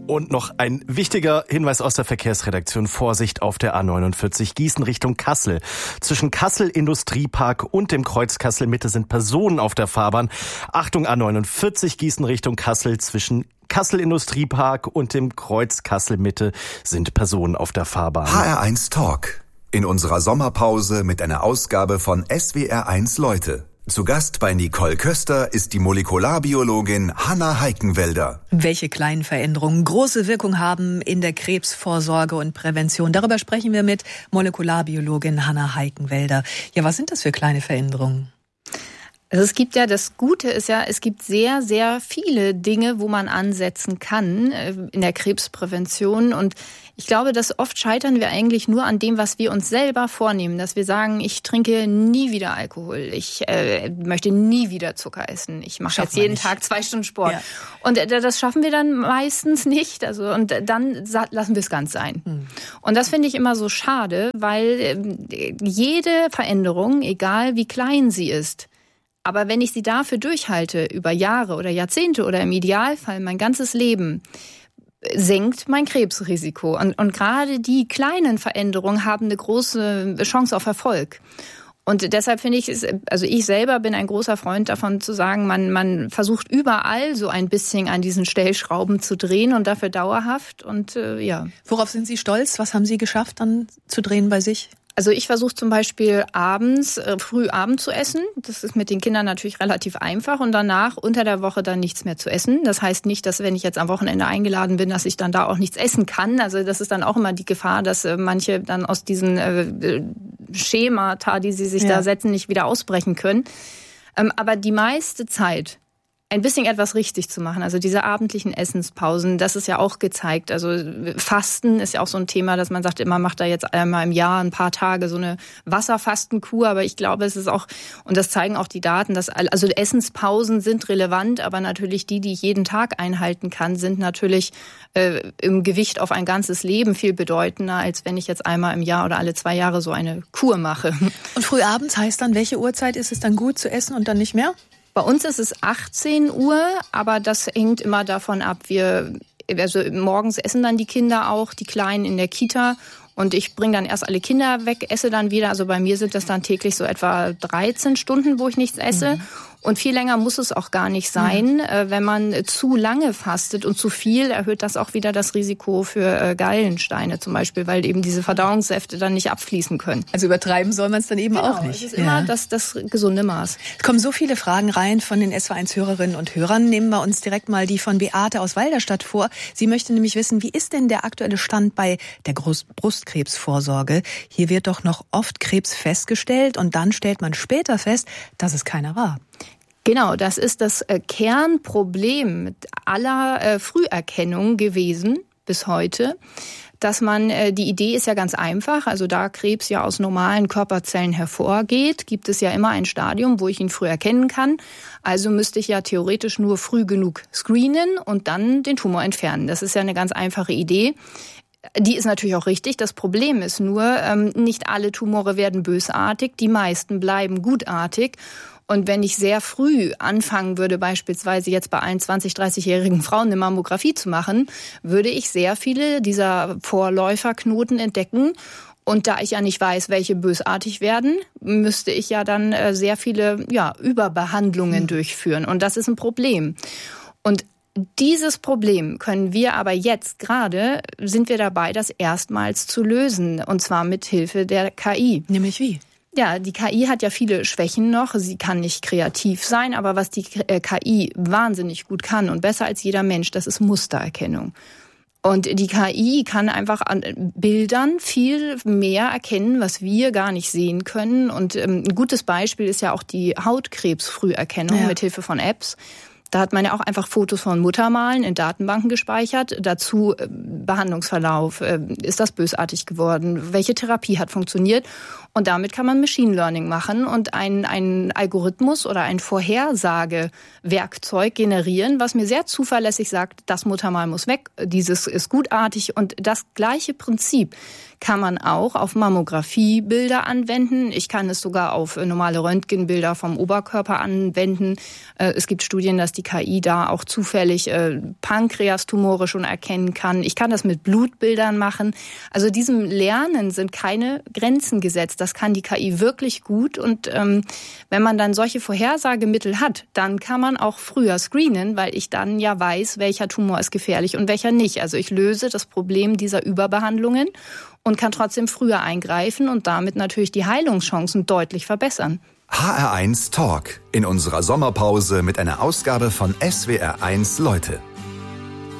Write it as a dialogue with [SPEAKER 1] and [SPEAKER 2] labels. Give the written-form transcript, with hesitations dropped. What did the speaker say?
[SPEAKER 1] Und noch ein wichtiger Hinweis aus der Verkehrsredaktion. Vorsicht auf der A49 Gießen Richtung Kassel. Zwischen Kassel Industriepark und dem Kreuz Kassel Mitte sind Personen auf der Fahrbahn. Achtung, A49 Gießen Richtung Kassel. Zwischen Kassel Industriepark und dem Kreuz Kassel Mitte sind Personen auf der Fahrbahn.
[SPEAKER 2] HR1 Talk. In unserer Sommerpause mit einer Ausgabe von SWR1 Leute. Zu Gast bei Nicole Köster ist die Molekularbiologin Hanna Heikenwälder.
[SPEAKER 3] Welche kleinen Veränderungen große Wirkung haben in der Krebsvorsorge und Prävention? Darüber sprechen wir mit Molekularbiologin Hanna Heikenwälder. Ja, was sind das für kleine Veränderungen?
[SPEAKER 4] Also es gibt ja, das Gute ist ja, es gibt sehr, sehr viele Dinge, wo man ansetzen kann in der Krebsprävention. Und ich glaube, dass oft scheitern wir eigentlich nur an dem, was wir uns selber vornehmen. Dass wir sagen, ich trinke nie wieder Alkohol, ich möchte nie wieder Zucker essen, ich mache jetzt jeden Tag 2 Stunden Sport. Ja. Und das schaffen wir dann meistens nicht. Also und dann lassen wir es ganz sein. Und das finde ich immer so schade, weil jede Veränderung, egal wie klein sie ist, aber wenn ich sie dafür durchhalte, über Jahre oder Jahrzehnte oder im Idealfall mein ganzes Leben, senkt mein Krebsrisiko. Und gerade die kleinen Veränderungen haben eine große Chance auf Erfolg. Und deshalb finde ich, also ich selber bin ein großer Freund davon zu sagen, man versucht überall so ein bisschen an diesen Stellschrauben zu drehen und dafür dauerhaft. Und ja.
[SPEAKER 3] Worauf sind Sie stolz? Was haben Sie geschafft dann zu drehen bei sich?
[SPEAKER 4] Also ich versuche zum Beispiel früh Abend zu essen. Das ist mit den Kindern natürlich relativ einfach. Und danach unter der Woche dann nichts mehr zu essen. Das heißt nicht, dass wenn ich jetzt am Wochenende eingeladen bin, dass ich dann da auch nichts essen kann. Also das ist dann auch immer die Gefahr, dass manche dann aus diesen Schemata, die sie sich da setzen, nicht wieder ausbrechen können. Aber die meiste Zeit ein bisschen etwas richtig zu machen, also diese abendlichen Essenspausen, das ist ja auch gezeigt. Also Fasten ist ja auch so ein Thema, dass man sagt, man macht da jetzt einmal im Jahr ein paar Tage so eine Wasserfastenkur, aber ich glaube, es ist auch, und das zeigen auch die Daten, dass also Essenspausen sind relevant, aber natürlich die ich jeden Tag einhalten kann, sind natürlich im Gewicht auf ein ganzes Leben viel bedeutender, als wenn ich jetzt einmal im Jahr oder alle 2 Jahre so eine Kur mache.
[SPEAKER 3] Und früh abends heißt dann, welche Uhrzeit ist es dann gut zu essen und dann nicht mehr?
[SPEAKER 4] Bei uns ist es 18 Uhr, aber das hängt immer davon ab. Also morgens essen dann die Kinder auch, die Kleinen in der Kita. Und ich bringe dann erst alle Kinder weg, esse dann wieder. Also bei mir sind das dann täglich so etwa 13 Stunden, wo ich nichts esse. Und viel länger muss es auch gar nicht sein. Wenn man zu lange fastet und zu viel, erhöht das auch wieder das Risiko für Gallensteine zum Beispiel, weil eben diese Verdauungssäfte dann nicht abfließen können.
[SPEAKER 3] Also übertreiben soll man es dann eben auch nicht.
[SPEAKER 4] Es ist immer das gesunde Maß.
[SPEAKER 3] Es kommen so viele Fragen rein von den SWR1-Hörerinnen und Hörern. Nehmen wir uns direkt mal die von Beate aus Walderstadt vor. Sie möchte nämlich wissen, wie ist denn der aktuelle Stand bei der Brustkrebsvorsorge? Hier wird doch noch oft Krebs festgestellt und dann stellt man später fest, dass es keiner war.
[SPEAKER 4] Genau, das ist das Kernproblem aller Früherkennung gewesen bis heute, dass man, die Idee ist ja ganz einfach, also da Krebs ja aus normalen Körperzellen hervorgeht, gibt es ja immer ein Stadium, wo ich ihn früh erkennen kann. Also müsste ich ja theoretisch nur früh genug screenen und dann den Tumor entfernen. Das ist ja eine ganz einfache Idee. Die ist natürlich auch richtig. Das Problem ist nur, nicht alle Tumore werden bösartig, die meisten bleiben gutartig. Und wenn ich sehr früh anfangen würde, beispielsweise jetzt bei allen 20-, 30-jährigen Frauen eine Mammographie zu machen, würde ich sehr viele dieser Vorläuferknoten entdecken. Und da ich ja nicht weiß, welche bösartig werden, müsste ich ja dann sehr viele Überbehandlungen durchführen. Und das ist ein Problem. Und dieses Problem können wir aber jetzt gerade, sind wir dabei, das erstmals zu lösen. Und zwar mit Hilfe der KI.
[SPEAKER 3] Nämlich wie?
[SPEAKER 4] Ja, die KI hat ja viele Schwächen noch. Sie kann nicht kreativ sein, aber was die KI wahnsinnig gut kann und besser als jeder Mensch, das ist Mustererkennung. Und die KI kann einfach an Bildern viel mehr erkennen, was wir gar nicht sehen können. Und ein gutes Beispiel ist ja auch die Hautkrebsfrüherkennung mit Hilfe von Apps. Da hat man ja auch einfach Fotos von Muttermalen in Datenbanken gespeichert, dazu Behandlungsverlauf? Ist das bösartig geworden? Welche Therapie hat funktioniert? Und damit kann man Machine Learning machen und ein Algorithmus oder ein Vorhersagewerkzeug generieren, was mir sehr zuverlässig sagt, das Muttermal muss weg, dieses ist gutartig. Und das gleiche Prinzip kann man auch auf Mammografiebilder anwenden. Ich kann es sogar auf normale Röntgenbilder vom Oberkörper anwenden. Es gibt Studien, dass die KI da auch zufällig Pankreastumore schon erkennen kann. Ich kann das mit Blutbildern machen. Also diesem Lernen sind keine Grenzen gesetzt. Das kann die KI wirklich gut. Und wenn man dann solche Vorhersagemittel hat, dann kann man auch früher screenen, weil ich dann ja weiß, welcher Tumor ist gefährlich und welcher nicht. Also ich löse das Problem dieser Überbehandlungen und kann trotzdem früher eingreifen und damit natürlich die Heilungschancen deutlich verbessern.
[SPEAKER 2] HR1 Talk in unserer Sommerpause mit einer Ausgabe von SWR1 Leute.